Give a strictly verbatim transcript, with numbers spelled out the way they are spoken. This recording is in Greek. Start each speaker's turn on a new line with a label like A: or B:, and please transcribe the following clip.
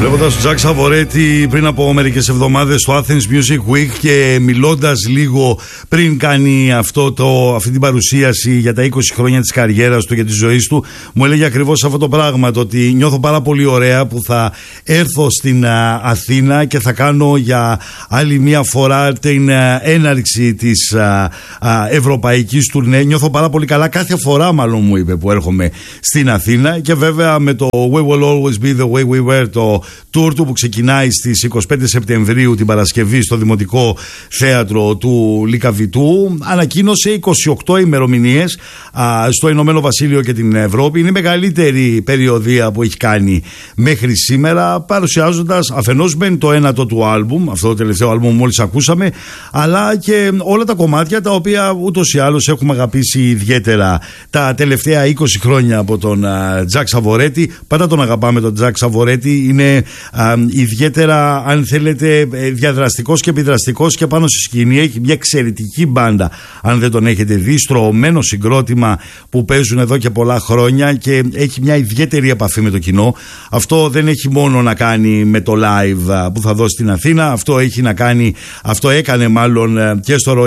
A: Βλέποντας τον Τζακ Σαβορέτη πριν από μερικές εβδομάδες στο Athens Music Week και μιλώντας λίγο πριν κάνει αυτό το, αυτή την παρουσίαση για τα είκοσι χρόνια της καριέρας του και της ζωής του, μου έλεγε ακριβώς αυτό το πράγμα, το ότι νιώθω πάρα πολύ ωραία που θα έρθω στην α, Αθήνα και θα κάνω για άλλη μία φορά την α, έναρξη της α, α, ευρωπαϊκής τουρνέ. Νιώθω πάρα πολύ καλά κάθε φορά, μάλλον μου είπε, που έρχομαι στην Αθήνα, και βέβαια με το We Will Always Be The Way We Were, το tour του που ξεκινάει στις είκοσι πέντε Σεπτεμβρίου την Παρασκευή στο Δημοτικό Θέατρο του Λυκαβητού, ανακοίνωσε είκοσι οκτώ ημερομηνίες α, στο Ηνωμένο Βασίλειο και την Ευρώπη. Είναι η μεγαλύτερη περιοδεία που έχει κάνει μέχρι σήμερα, παρουσιάζοντας αφενός μεν το ένατο του άλμπουμ, αυτό το τελευταίο άλμπουμ μόλις ακούσαμε, αλλά και όλα τα κομμάτια τα οποία ούτως ή άλλως έχουμε αγαπήσει ιδιαίτερα τα τελευταία είκοσι χρόνια από τον Τζακ Σαβορέτη. Πάντα τον αγαπάμε τον Τζακ Σαβορέτη, είναι α, ιδιαίτερα, αν θέλετε, διαδραστικός και επιδραστικός και πάνω στη σκηνή. Έχει μια εξαιρετική μπάντα, αν δεν τον έχετε δει, στρωμένο συγκρότημα που παίζουν εδώ και πολλά χρόνια και έχει μια ιδιαίτερη επαφή με το κοινό. Αυτό δεν έχει μόνο να κάνει με το live που θα δώσει στην Αθήνα, αυτό έχει να κάνει, αυτό έκανε μάλλον και στο